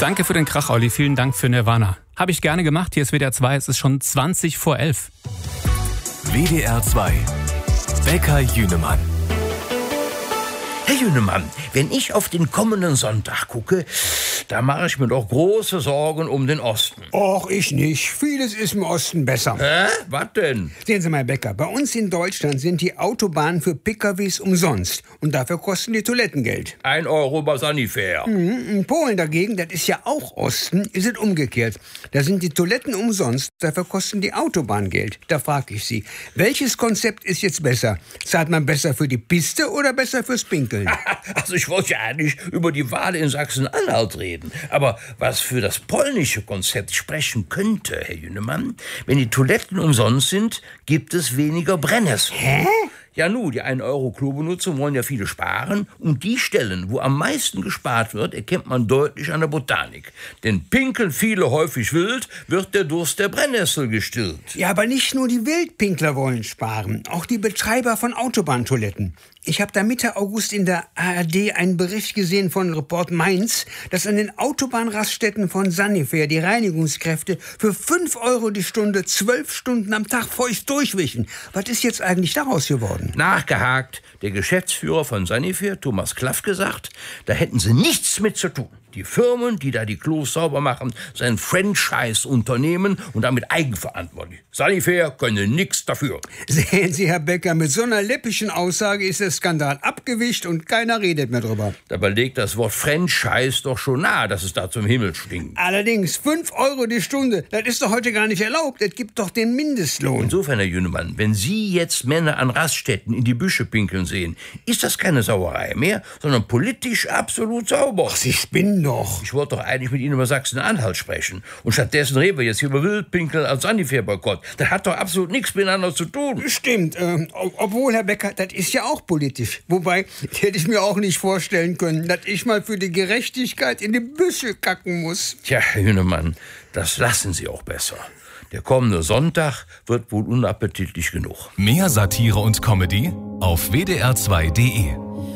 Danke für den Krach, Olli. Vielen Dank für Nirvana. Habe ich gerne gemacht. Hier ist WDR 2. Es ist schon 20 vor 11. WDR 2. Bäcker Jünemann. Herr Jünemann, wenn ich auf den kommenden Sonntag gucke, da mache ich mir doch große Sorgen um den Osten. Och, ich nicht. Vieles ist im Osten besser. Was denn? Sehen Sie mal, Herr Bäcker, bei uns in Deutschland sind die Autobahnen für PKWs umsonst. Und dafür kosten die Toiletten Geld. 1 Euro bei Sanifair. In Polen dagegen, das ist ja auch Osten, ist es umgekehrt. Da sind die Toiletten umsonst, dafür kosten die Autobahnen Geld. Da frage ich Sie, welches Konzept ist jetzt besser? Zahlt man besser für die Piste oder besser fürs Pinkeln? Also ich wollte ja eigentlich über die Wahl in Sachsen-Anhalt reden. Aber was für das polnische Konzept sprechen könnte, Herr Jünemann, wenn die Toiletten umsonst sind, gibt es weniger Brennnessel. Hä? Ja die 1 Euro Klobenutzer wollen ja viele sparen. Und die Stellen, wo am meisten gespart wird, erkennt man deutlich an der Botanik. Denn pinkeln viele häufig wild, wird der Durst der Brennnessel gestillt. Ja, aber nicht nur die Wildpinkler wollen sparen, auch die Betreiber von Autobahntoiletten. Ich habe da Mitte August in der ARD einen Bericht gesehen von Report Mainz, dass an den Autobahnraststätten von Sanifair die Reinigungskräfte für 5 Euro die Stunde 12 Stunden am Tag feucht durchwischen. Was ist jetzt eigentlich daraus geworden? Nachgehakt, der Geschäftsführer von Sanifair, Thomas Klaff, gesagt, da hätten sie nichts mit zu tun. Die Firmen, die da die Klos sauber machen, sind Franchise-Unternehmen und damit eigenverantwortlich. Sanifair könne nichts dafür. Sehen Sie, Herr Bäcker, mit so einer läppischen Aussage ist der Skandal abgewischt und keiner redet mehr drüber. Dabei legt das Wort Franchise doch schon nahe, dass es da zum Himmel stinkt. Allerdings, 5 Euro die Stunde, das ist doch heute gar nicht erlaubt. Es gibt doch den Mindestlohn. Insofern, Herr Jünemann, wenn Sie jetzt Männer an Raststätten in die Büsche pinkeln sehen, ist das keine Sauerei mehr, sondern politisch absolut sauber. Ach, Sie spinnen doch. Ich wollte doch eigentlich mit Ihnen über Sachsen-Anhalt sprechen. Und stattdessen reden wir jetzt hier über Wildpinkeln als Sanifair-Boykott. Das hat doch absolut nichts miteinander zu tun. Stimmt, obwohl, Herr Bäcker, das ist ja auch politisch. Wobei, hätte ich mir auch nicht vorstellen können, dass ich mal für die Gerechtigkeit in die Büsche kacken muss. Tja, Herr Jünemann, das lassen Sie auch besser. Der kommende Sonntag wird wohl unappetitlich genug. Mehr Satire und Comedy auf wdr2.de.